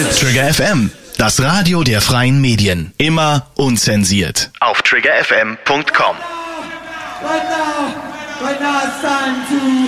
Trigger FM, das Radio der freien Medien. Immer unzensiert. Auf triggerfm.com. Right now it's time to